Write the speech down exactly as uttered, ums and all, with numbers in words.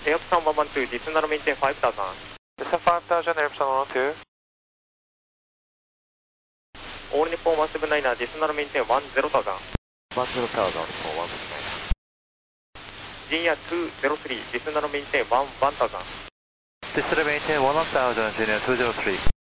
Epson one one two, descend and maintain five thousand. Descend five thousand, Epson one one two. All Nippon one seven niner, descend and maintain one zero thousand. one zero thousand for one seven niner. Junior two zero three, descend and maintain one one thousand. Descend and maintain one one thousand, Junior two zero three.